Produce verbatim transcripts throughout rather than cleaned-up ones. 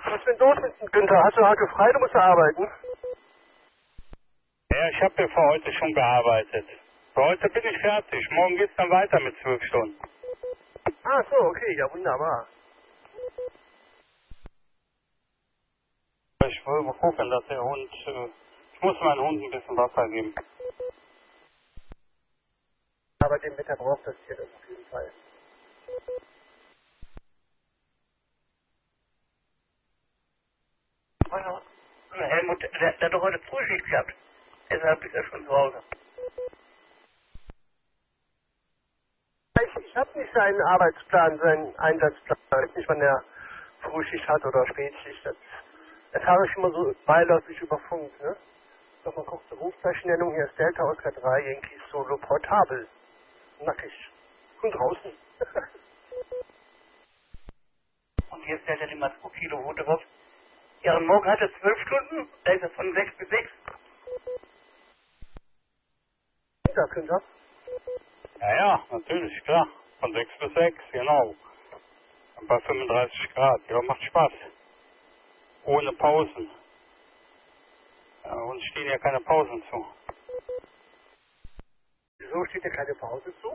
Was ist denn los mit Günther? Hast du heute frei, du musst ja arbeiten? Ja, ich habe ja für heute schon gearbeitet. Für heute bin ich fertig. Morgen geht's dann weiter mit zwölf Stunden. Ah, so, okay, ja wunderbar. Ich will mal gucken, dass der Hund... Äh, ich muss meinem Hund ein bisschen Wasser geben. Aber dem Wetter braucht das Tier das auf jeden Fall. Bueno, Helmut, der, der hat doch heute Frühschicht gehabt. Deshalb ist er schon zu Hause. Ich, ich habe nicht seinen Arbeitsplan, seinen Einsatzplan. Ich weiß nicht, wann er Frühschicht hat oder Spätschicht. Das, das habe ich immer so beiläufig über Funk, ne? Nochmal kurz zur Rufzeichnennung. Hier ist Delta Oscar drei, Yankees Solo portabel. Nackig. Und draußen. Und hier stellt er die Maskokilo Route drauf. Ja, und morgen hat er zwölf Stunden. Da ist er von sechs bis sechs. Ja, Günther. Ja, ja, natürlich, klar. Von sechs bis sechs, genau. Und bei fünfunddreißig Grad. Ja, macht Spaß. Ohne Pausen. Ja, uns stehen ja keine Pausen zu. Wieso steht dir keine Pause zu?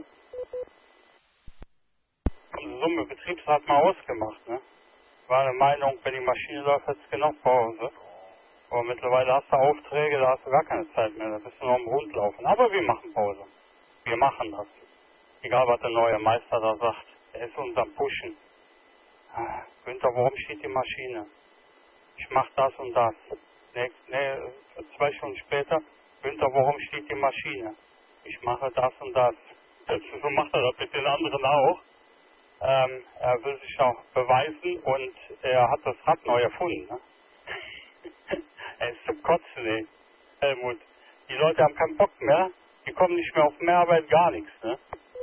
Unsere Summe Betriebsrat mal ausgemacht, ne? War eine Meinung, wenn die Maschine läuft, hat es genug Pause. Aber mittlerweile hast du Aufträge, da hast du gar keine Zeit mehr. Da bist du noch im Rundlaufen. Aber wir machen Pause. Wir machen das. Egal, was der neue Meister da sagt. Er ist uns am Pushen. Ah, Günther, warum steht die Maschine? Ich mach das und das. Nächst, nee, zwei Stunden später, Günther, warum steht die Maschine? Ich mache das und das. Das so macht er das mit den anderen auch. Ähm, er will sich auch beweisen und er hat das Rad neu erfunden. Ne? Er ist zum Kotzen, ey. Helmut. Die Leute haben keinen Bock mehr. Die kommen nicht mehr auf Mehrarbeit, gar nichts. Ne?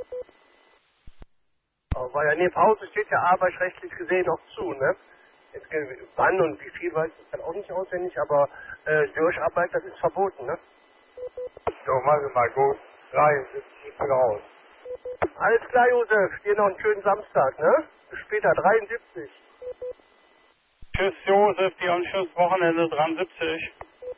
Aber weil ja, nee, Pause steht ja arbeitsrechtlich gesehen auch zu, ne? Jetzt, wann und wie viel weiß ich dann auch nicht auswendig, aber äh, Durcharbeit, das ist verboten, ne? So, machen wir mal gut. dreiundsiebzig raus. Alles klar, Josef. Dir noch einen schönen Samstag, ne? Bis später, dreiundsiebzig. Tschüss, Josef. Dir ein schönes Wochenende, dreiundsiebzig.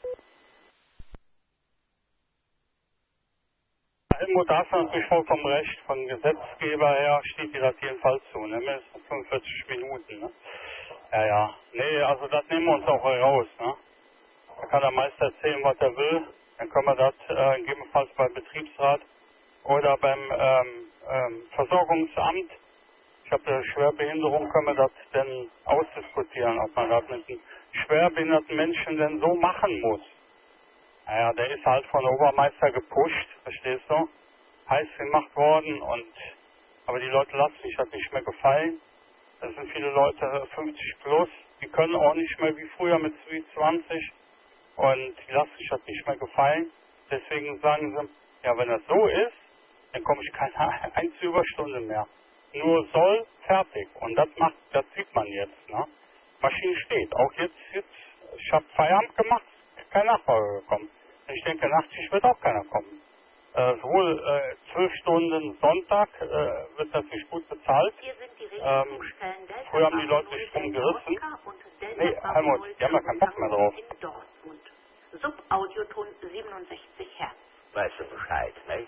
Helmut, da hast du natürlich vollkommen recht. Von Gesetzgeber her steht dir das jedenfalls zu, ne? Mindestens fünfundvierzig Minuten, ne? Ja, ja. Nee, also das nehmen wir uns auch raus, ne? Da kann der Meister erzählen, was er will. Dann können wir das äh, gegebenenfalls beim Betriebsrat oder beim ähm, ähm, Versorgungsamt. Ich habe eine Schwerbehinderung, können wir das denn ausdiskutieren, ob man das mit einem schwerbehinderten Menschen denn so machen muss. Naja, der ist halt von der Obermeister gepusht, verstehst du? Heiß gemacht worden und aber die Leute lassen sich das nicht mehr gefallen. Das sind viele Leute fünfzig plus, die können auch nicht mehr wie früher mit zwanzig und die lassen sich das nicht mehr gefallen. Deswegen sagen sie, ja, wenn das so ist, dann komme ich keine einzige Überstunde mehr. Nur soll, fertig. Und das macht, das sieht man jetzt, ne? Maschine steht. Auch jetzt, jetzt, ich habe Feierabend gemacht, kein Nachfolger gekommen. Und ich denke, Nachtschicht wird auch keiner kommen. Äh, sowohl äh, zwölf Stunden Sonntag äh, wird natürlich gut bezahlt. Ähm, früher haben die Leute sich drum gerissen. Nee, Helmut, die haben ja keinen Bock mehr drauf. Subaudioton siebenundsechzig Hertz. Weißt du Bescheid, ne?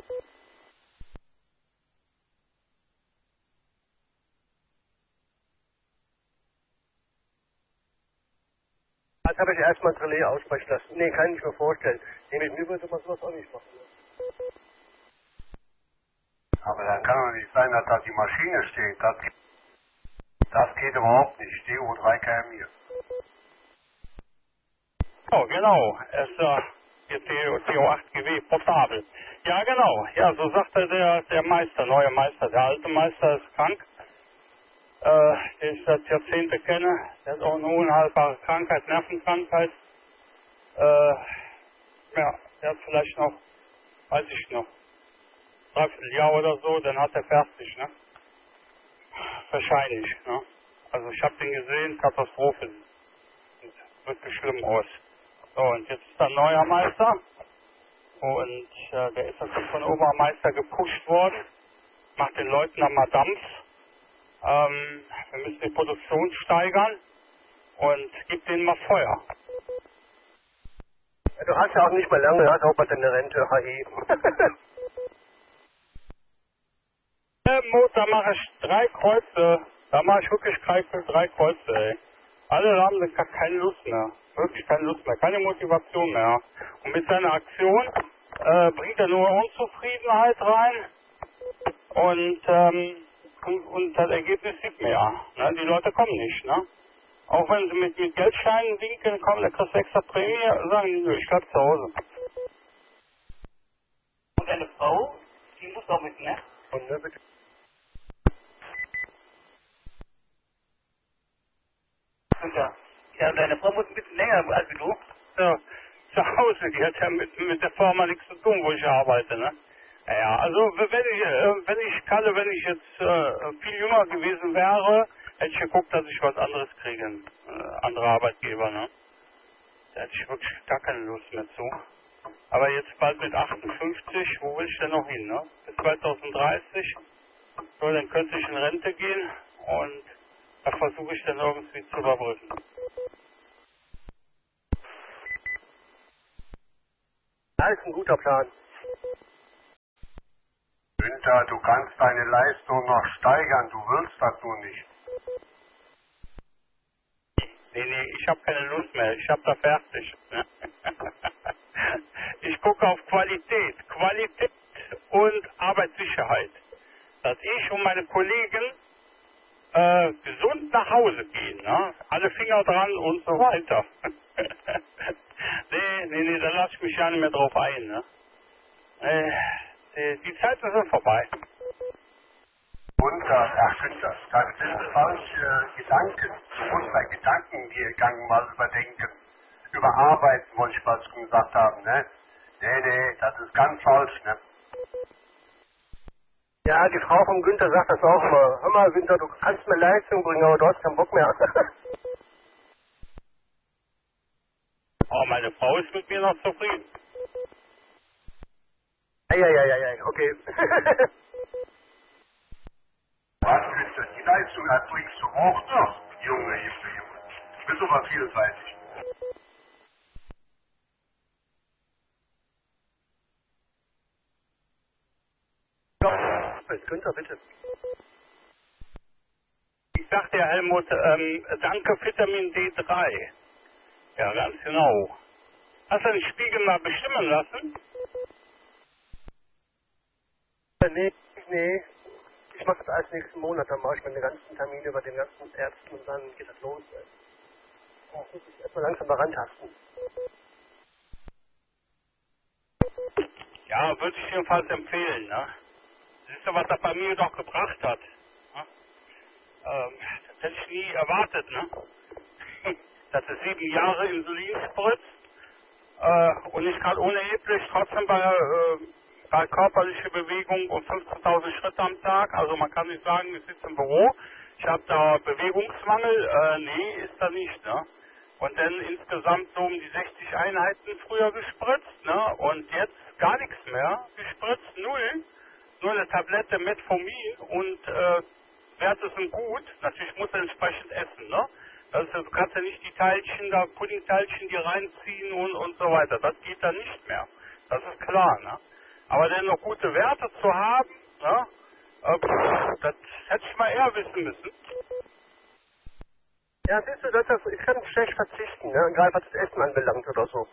Jetzt habe ich erstmal ein Relais aussprechen lassen. Nee, kann ich nicht mehr vorstellen. Nee, mit mir würde man sowas auch nicht machen. Aber dann kann doch nicht sein, dass da die Maschine steht. Das, das geht überhaupt nicht. D O drei K M hier. Oh, genau. Es ist äh, jetzt die T O acht G W portabel. Ja, genau. Ja, so sagte der, der Meister, neue Meister. Der alte Meister ist krank. Äh, den ich seit Jahrzehnte kenne. Der hat auch eine unheilbare Krankheit, Nervenkrankheit. Äh, ja, der hat vielleicht noch, weiß ich noch, dreiviertel Jahr oder so, dann hat er fertig, ne? Wahrscheinlich, ne? Also ich habe den gesehen, Katastrophe. Sieht wirklich schlimm aus. So, und jetzt ist da ein neuer Meister. Und äh, der ist natürlich von Obermeister gepusht worden. Macht den Leuten dann mal Dampf. Ähm, wir müssen die Produktion steigern. und gib denen mal Feuer. Ja, du hast ja auch nicht mal lange, du hast auch bald deine Rente, H E. Da mache ich drei Kreuze. Da mache ich wirklich drei, drei Kreuze, ey. Alle haben gar keine Lust mehr. Wirklich keine Lust mehr. Keine Motivation mehr. Und mit seiner Aktion äh, bringt er nur Unzufriedenheit rein. Und, ähm, und, und das Ergebnis sieht man ja. Ne? Die Leute kommen nicht, ne? Auch wenn sie mit, mit Geldscheinen winken, kommen, da kriegst du extra Prämie, sagen die, nö, ich bleib zu Hause. Und eine Frau, die muss auch mit, ne? Und, ne, bitte. Ja, ja, deine Frau muss ein bisschen länger als du. Ja, zu Hause, die hat ja mit, mit der Firma nichts zu tun, wo ich arbeite, ne? Ja, also wenn ich, äh, wenn ich kann, wenn ich jetzt äh, viel jünger gewesen wäre, hätte ich geguckt, dass ich was anderes kriege, äh, andere Arbeitgeber, ne? Da hätte ich wirklich gar keine Lust mehr zu. Aber jetzt bald mit achtundfünfzig, wo will ich denn noch hin, ne? Bis zweitausenddreißig, so, dann könnte ich in Rente gehen und da versuche ich dann irgendwie zu überbrücken. Das ist ein guter Plan. Günther, du kannst deine Leistung noch steigern, du willst das nur nicht. Nee, nee, ich habe keine Lust mehr, ich habe da fertig. Ich gucke auf Qualität, Qualität und Arbeitssicherheit. Dass ich und meine Kollegen äh, gesund nach Hause gehen, ne? Alle Finger dran und so weiter. nee, nee, nee, da lasse ich mich ja nicht mehr drauf ein, ne? Äh, die, die Zeiten sind vorbei. Günther, ach Günther, das sind falsche Gedanken. Du musst deinen Gedankengang mal überdenken. Überarbeiten, wollte ich mal schon gesagt haben, ne? Nee, nee, das ist ganz falsch, ne? Ja, die Frau vom Günther sagt das auch immer. Hör mal, Günther, du kannst mir Leistung bringen, aber du hast keinen Bock mehr. Oh, meine Frau ist mit mir noch zufrieden. Eieieiei, okay. Was, Günther, die Leistung erbringst du auch noch? Junge, Junge, Junge. Du bist aber vielseitig. Günther, bitte. Ich sagte ja, Helmut, ähm, danke Vitamin D drei. Ja, ganz genau. Hast du den Spiegel mal bestimmen lassen? Nee, nee. Ich mache das alles nächsten Monat, dann mache ich meine ganzen Termine über den ganzen Ärzten und dann geht das los. Da muss ich erstmal langsam mal rantasten. Ja, würde ich jedenfalls empfehlen, ne? Siehst du, was er bei mir doch gebracht hat? Ne? Ähm, das hätte ich nie erwartet, ne? Dass er sieben Jahre Insulin spritzt äh, und ich kann unerheblich trotzdem bei, äh, bei körperlicher Bewegung um fünfzehntausend Schritte am Tag, also man kann nicht sagen, ich sitze im Büro, ich habe da Bewegungsmangel, äh, nee, ist da nicht, ne? Und dann insgesamt so um die sechzig Einheiten früher gespritzt, ne? Und jetzt gar nichts mehr, gespritzt, null, nur eine Tablette Metformin und äh, Werte sind gut, natürlich muss er entsprechend essen, ne? Also du kannst ja nicht die Teilchen, da Puddingteilchen dir reinziehen und, und so weiter. Das geht dann nicht mehr. Das ist klar, ne? Aber dann noch gute Werte zu haben, ne? Äh, pff, das hätte ich mal eher wissen müssen. Ja, siehst du, das, das, ich kann schlecht verzichten, ne? Gerade was das Essen anbelangt oder so.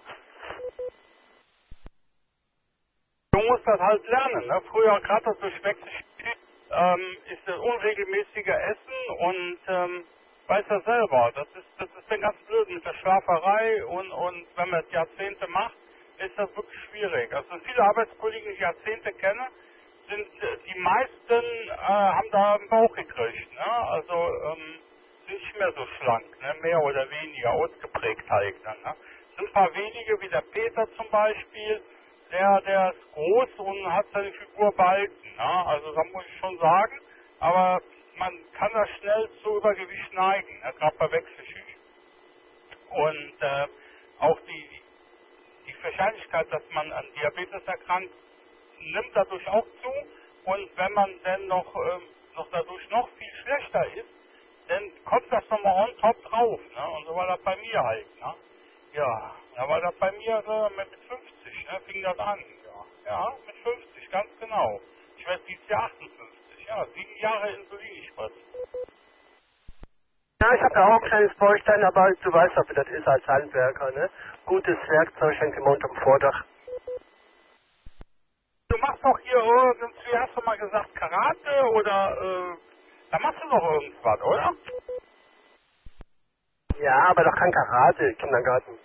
Du musst das halt lernen, ne? Früher, gerade durch Wechsel, ähm, ist das unregelmäßige Essen und, ähm, weiß er selber, das ist, das ist dann ganz blöd mit der Schlaferei und, und wenn man das Jahrzehnte macht, ist das wirklich schwierig. Also viele Arbeitskollegen, die ich Jahrzehnte kenne, sind, die meisten äh, haben da einen Bauch gekriegt, ne? Also ähm, sind nicht mehr so schlank, ne? Mehr oder weniger ausgeprägt halt dann, ne? Es sind ein paar wenige, wie der Peter zum Beispiel, der, der ist groß und hat seine Figur behalten, ne? Also da muss ich schon sagen, aber man kann da schnell zu Übergewicht neigen, ne? Gerade bei Wechselschicht. Und äh, auch die, die Wahrscheinlichkeit, dass man an Diabetes erkrankt, nimmt dadurch auch zu. Und wenn man dann noch, ähm, noch dadurch noch viel schlechter ist, dann kommt das nochmal on top drauf, ne? Und so war das bei mir halt, ne? Ja, da war das bei mir so mit fünfzig, ne? Fing das an, ja. Ja, mit fünfzig, ganz genau. Ich werde dieses Jahr achtundfünfzig, ja, sieben Jahre Insulinspritze. Ja, ich habe ja auch ein kleines Bäuchlein, aber du weißt doch, wie das ist als Handwerker, ne? Gutes Werkzeug hängt immer unterm Vordach. Du machst doch hier irgendwie, hast du mal gesagt, Karate oder, äh, da machst du noch irgendwas, oder? Ja, aber doch kein Karate, Kindergarten.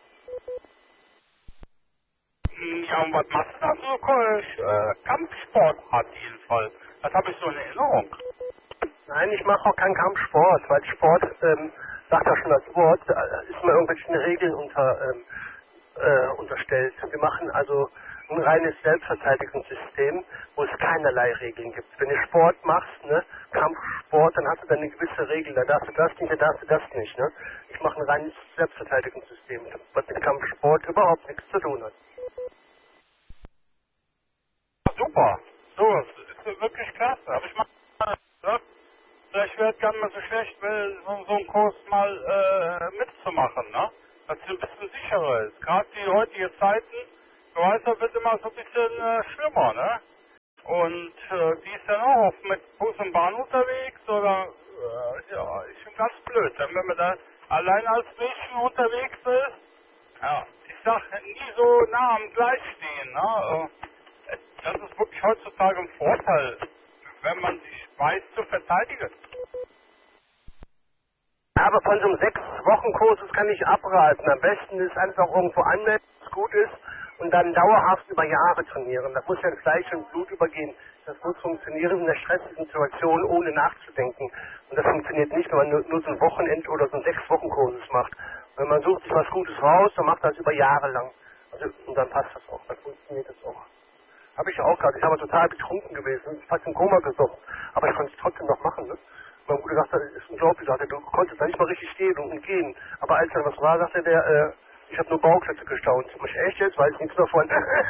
Ja, und was machst du da so? Äh, Kampfsportart jedenfalls. Das habe ich so in Erinnerung. Nein, ich mache auch keinen Kampfsport, weil Sport, ähm, sagt ja schon das Wort, äh, ist mir irgendwelchen Regeln unter, ähm, äh, unterstellt. Wir machen also ein reines Selbstverteidigungssystem, wo es keinerlei Regeln gibt. Wenn du Sport machst, ne, Kampfsport, dann hast du dann eine gewisse Regel, da darfst du das nicht, da darfst du das nicht, ne. Ich mache ein reines Selbstverteidigungssystem, was mit Kampfsport überhaupt nichts zu tun hat. Super. So, das ist wirklich klasse. Aber ich mache gesagt, vielleicht wäre es gar nicht mehr so schlecht, weil so, so einen Kurs mal äh, mitzumachen, ne? Dass es ein bisschen sicherer ist. Gerade die heutigen Zeiten, du weißt, das wird immer so ein bisschen äh, schlimmer, ne? Und äh, die ist dann auch oft mit Bus und Bahn unterwegs oder, äh, ja, ich finde ganz blöd. Denn wenn man da allein als Mädchen unterwegs ist, ja, ich sag nie so nah am Gleis stehen, ne? Äh, Das ist wirklich heutzutage ein Vorteil, wenn man sich weiß zu verteidigen. Aber von so einem Sechs-Wochen-Kurs, das kann ich abraten. Am besten ist einfach irgendwo anmelden, was gut ist, und dann dauerhaft über Jahre trainieren. Das muss ja in Fleisch und Blut übergehen. Das muss funktionieren in der stressigen Situation, ohne nachzudenken. Und das funktioniert nicht, wenn man nur, nur so ein Wochenend- oder so ein Sechs-Wochen-Kurs macht. Wenn man sucht sich was Gutes raus, dann macht das über Jahre lang. Also, und dann passt das auch, dann funktioniert das auch. Habe ich auch gerade. Ich habe total betrunken gewesen, fast im Koma gesoffen. Aber ich konnte es trotzdem noch machen, ne? Mein Bruder sagte, das ist unglaublich, sagte, du konntest da nicht mal richtig stehen und gehen. Aber als dann was war, sagte der, äh, ich habe nur Bauklötze gestaunt. Sag ich, echt jetzt? Weiß nichts davon.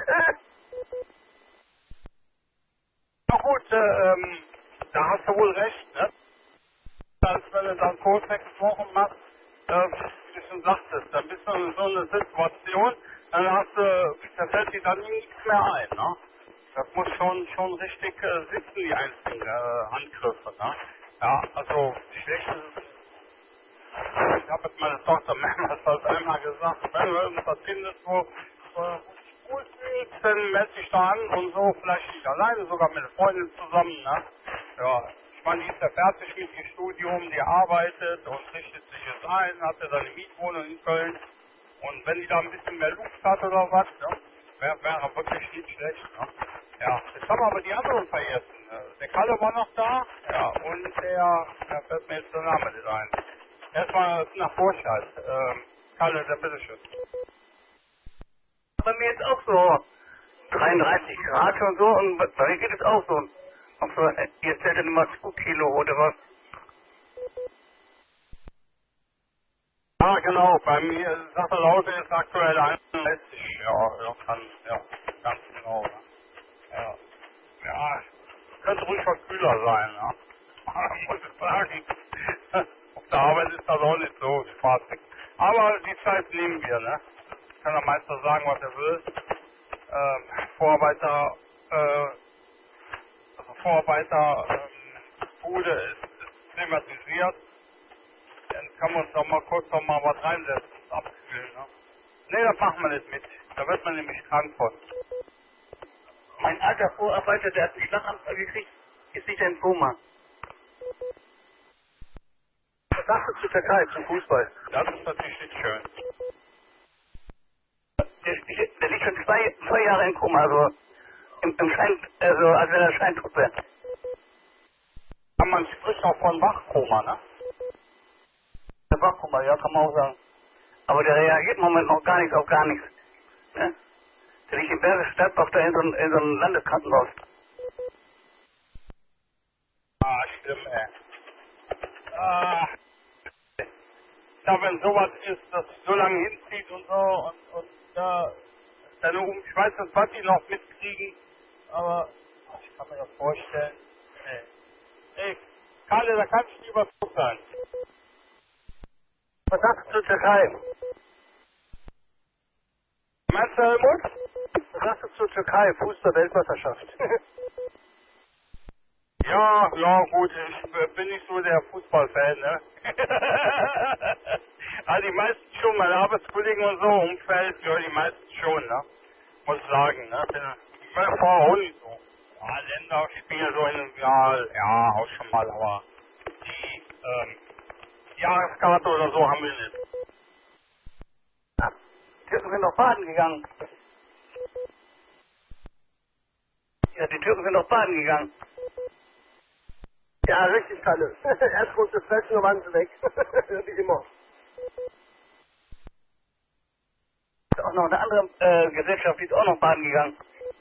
Na gut, äh, ähm, da hast du wohl recht, ne? Als wenn du dann kurz sechs Wochen machst, äh, wie du schon sagtest, dann bist du in so einer Situation, dann hast du, da fällt dir dann nichts mehr ein, ne? Das muss schon, schon richtig äh, sitzen, die einzelnen äh, Handgriffe, ne? Ja, also, schlecht ist es. Ich habe jetzt meine Tochter mehrmals als einmal gesagt, wenn du irgendwas findest, wo äh, gut fühlst, dann melde dich da an und so, vielleicht nicht alleine, sogar mit einer Freundin zusammen, ne? Ja, ich meine, die ist ja fertig mit dem Studium, die arbeitet und richtet sich jetzt ein, hat ja seine Mietwohnung in Köln. Und wenn die da ein bisschen mehr Luft hat oder was, ne, wäre wär wirklich nicht schlecht, ne? Ja, jetzt haben wir aber die anderen vergessen. Der Kalle war noch da, ja, und der, da fällt mir jetzt der Name nicht ein. Erstmal nach Vorschalt. Ähm, Kalle, der bitteschön. Bei mir ist auch so dreiunddreißig Grad und so, und bei mir geht es auch so. Auf so, ihr zählt dann immer zwei Kilo oder was? Ah, genau, bei mir, Sache Laute ist aktuell einundsechzig, ja, ja, kann, ja, ganz genau, ne? Ja, ja, könnte ruhig was kühler sein, ne? Muss ich sagen. Auf der Arbeit ist das auch nicht so spaßig. Aber die Zeit nehmen wir, ne? Kann der Meister sagen, was er will. Ähm, Vorarbeiter, äh, also Vorarbeiter, ähm, Bude ist, ist klimatisiert. Dann kann man uns doch mal kurz noch mal was reinsetzen, abkühlen, ne? Ne, das machen wir nicht mit. Da wird man nämlich krank von. Mein alter Vorarbeiter, der hat einen Schlaganfall gekriegt, ist nicht im Koma. Was sagst du zur Türkei, zum Fußball? Das ist natürlich nicht schön. Der, der liegt schon zwei, zwei Jahre im Koma, also im, im Schein, also als wenn er scheintot wäre. Ja, man spricht auch von Wachkoma, ne? Der Wachkoma, ja, kann man auch sagen. Aber der reagiert im Moment noch gar nichts auf gar nichts. Ne? Der liegt in Bergisch Gladbach da in so, in so einem Landeskrankenhaus. Ah, schlimm, ey. Ah, ja, wenn sowas ist, das so lange hinzieht und so und, und da, dann um, ich weiß nicht, was die noch mitkriegen, aber ich kann mir das vorstellen. Nee. Nee, Kalle, da kannst du lieber so sein. Was sagst du zur Türkei? Meinst du, Helmut? Was sagst du zur Türkei? Fußball-Weltmeisterschaft. Ja, ja, gut, ich äh, bin nicht so der Fußballfan, ne? Also die meisten schon, meine Arbeitskollegen und so, Umfeld, ja, die meisten schon, ne? Muss ich sagen, ne? Bin, meine Frau auch nicht so. Ja, Länderspiele so in einem Jahr, ja, auch schon mal, aber die, ähm, Jahreskarte oder so haben wir nicht. Ja. Die Türken sind doch baden gegangen. Ja, die Türken sind doch baden gegangen. Ja, richtig, Kalle. Erst musste fressen, dann waren sie weg. Wie immer. Ist auch noch eine andere äh, Gesellschaft, die ist auch noch baden gegangen.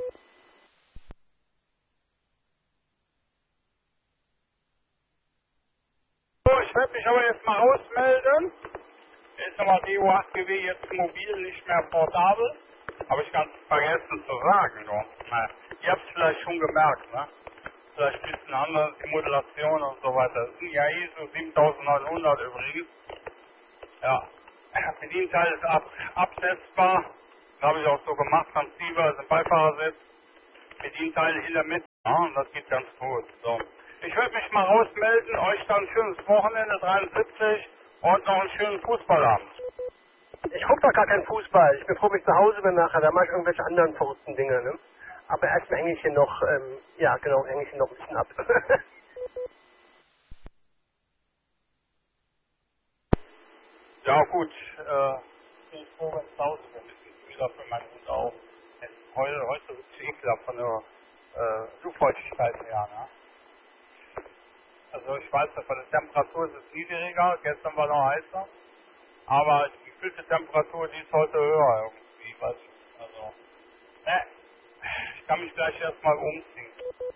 So, ich werde mich aber jetzt mal ausmelden. Ist aber D O acht G W jetzt mobil nicht mehr portabel. Habe ich ganz vergessen zu sagen, doch. Na, ihr habt es vielleicht schon gemerkt, ne? Vielleicht ein bisschen anders, die Modulation und so weiter. Das ist ein I S O siebentausendneunhundert übrigens. Ja, der Bedienteil ist ab, absetzbar. Das habe ich auch so gemacht. Transceiver ist im Beifahrersitz. Bedienteile in der Mitte. Ja, und das geht ganz gut. So. Ich würde mich mal rausmelden. Euch dann ein schönes Wochenende, dreiundsiebzig. Und noch einen schönen Fußballabend. Ich guck doch gar keinen Fußball. Ich bin froh, wenn ich zu Hause bin nachher. Da mache ich irgendwelche anderen verrückten Dinge, ne? Aber erstmal hänge ich hier noch, ähm, ja genau, hänge ich hier noch ein bisschen ab. Ja gut, äh, bin ich froh, wenn ich zu Hause bin. Ein bisschen kühler für meinen Hund auch. Es ist heute, heute wird es ekelhaft von der äh, Luftfeuchtigkeit her, ne? Also ich weiß, von der Temperatur ist es niedriger, gestern war noch heißer. Aber die gefühlte Temperatur, die ist heute höher irgendwie, weiß ich. Also, ne, ich kann mich gleich erstmal umziehen.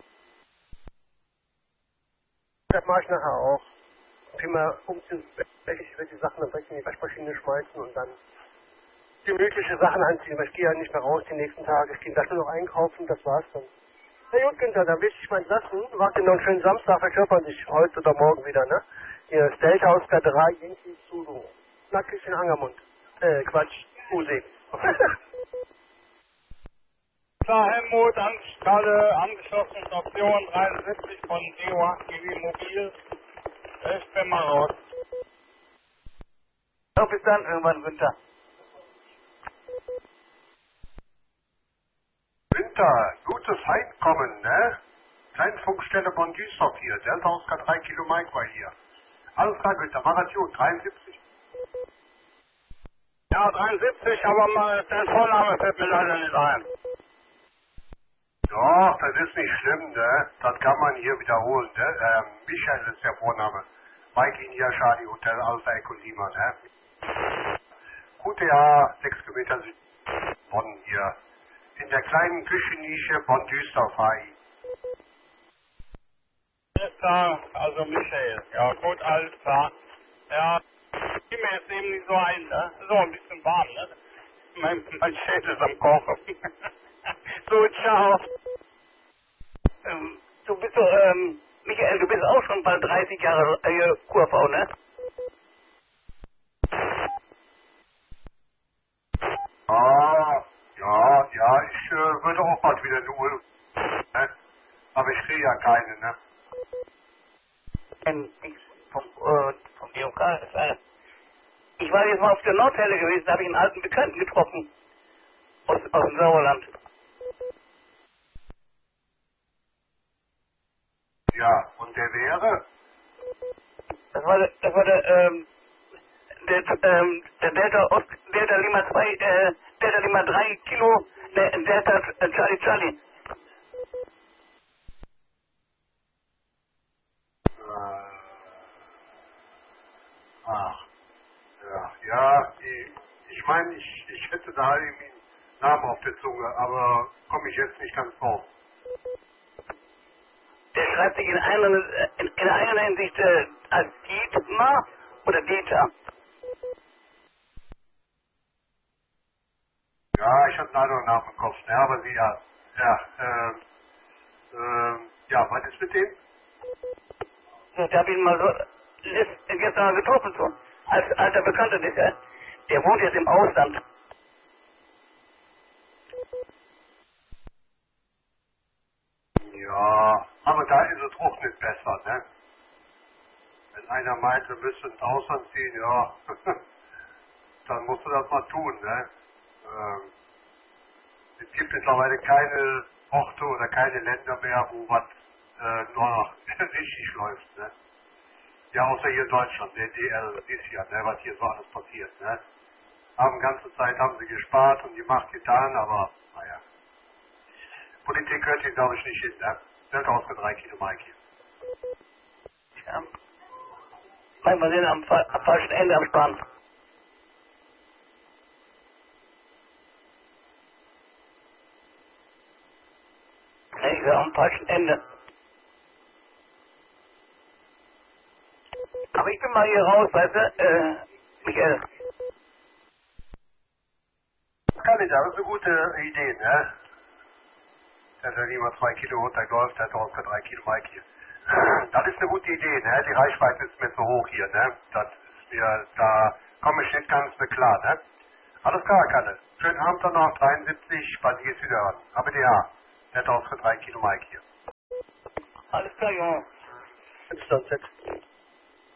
Das mache ich nachher auch. Prima umziehen, welche, welche Sachen dann direkt in die Waschmaschine schmeißen und dann gemütliche Sachen anziehen, weil ich gehe ja nicht mehr raus die nächsten Tage. Ich gehe gleich nur noch einkaufen, das war's dann. Na gut, Günther, dann will ich dich mal entlassen. Macht dir noch einen schönen Samstag, vielleicht hört man sich heute oder morgen wieder, ne? Hier, Steakhouse, K drei, Yankee, Zulu. Nackig in Angermund. Äh, Quatsch, Use. Klar, Helmut, Anstelle, angeschlossene Station dreiundsiebzig von D O acht G W Mobil. Ich bin mal raus. So, bis dann irgendwann, Günther. Winter, gutes Heimkommen, ne? Kleinfunkstelle Bonn-Duisburg hier, Delta Oscar drei Kilo Mike war hier. Alles klar, Günther, mach das gut, dreiundsiebzig. Ja, dreiundsiebzig, aber mal, dein Vorname fällt mir leider nicht ein. Doch, das ist nicht schlimm, ne? Das kann man hier wiederholen, ne? Ähm, Michael ist der Vorname. Mike India Charlie Hotel Alpha Echo Lima, ne? Q T A, sechs Kilometer Süd Bonn hier. In der kleinen Küchennische Bonn-Duisburg fahre ich. Alles klar, also Michael. Ja, gut, alles klar. Ja, ich gehe mir jetzt eben nicht so ein, ne? Ist auch ein bisschen warm, ne? Mein, mein Schädel ist am Kochen. So, ciao. Ähm, du bist doch, ähm, Michael, du bist auch schon bald dreißig Jahre äh, Q R V, ne? Ah, ja, ja, ich äh, würde auch bald wieder in die Urlaub, ne? Aber ich kriege ja keine, ne? Ähm, ich, vom, äh, vom D O K, das war, ich war jetzt mal auf der Nordhelle gewesen, da habe ich einen alten Bekannten getroffen. Aus, aus dem Sauerland. Ja, und der wäre? Das war der, das war der, ähm, der, ähm, der Delta Ost, Delta Lima zwei, äh, Delta Lima drei Kilo, der Delta äh, Charlie Charlie. Äh, ach, ja, ja, ich, ich meine, ich, ich hätte da irgendwie einen Namen auf der Zunge, aber komme ich jetzt nicht ganz drauf. Der schreibt sich in einer, in, in einer Hinsicht äh, als Dietmar oder Dieter. Ja, ich habe einen anderen Namen im Kopf, ne, aber sie, ja, ja, ähm, ähm, ja, was ist mit dem? Ich habe ihn mal so gestern mal getroffen schon. Als alter Bekannter, der, der wohnt jetzt im Ausland. Ja, aber da ist es auch nicht besser, ne? Wenn einer meint, wir müssen ins Ausland ziehen, ja, dann musst du das mal tun, ne? Ähm, es gibt mittlerweile keine Orte oder keine Länder mehr, wo was äh, nur noch richtig läuft, ne? Ja, außer hier in Deutschland, ne? D R ist ja, ne? Was hier so alles passiert, ne? Haben ganze Zeit haben sie gespart und die Macht getan, aber naja. Politik hört hier, glaube ich, nicht hin, ne? Wird ausge drei Kilo Mike hier. Ja. Manchmal sind am, am falschen Ende am Strand. Nee, ich war am falschen Ende. Aber ich bin mal hier raus, weißt du, äh, Michael. Kann ich, das ist eine gute Idee, ne? Der hat lieber zwei Kilo runtergeläuft, der hat ausge drei Kilo Mike hier. Das ist eine gute Idee, ne? Die Reichweite ist mir zu hoch hier, ne? Das ist mir, da komme ich nicht ganz mit klar, ne? Alles klar, Kalle. Schönen Abend dann noch, dreiundsiebzig, bei dir geht's wieder ran. Aber der ja, der hat ausge drei Kilo Mike hier. Alles klar, Junge. Jetzt, jetzt.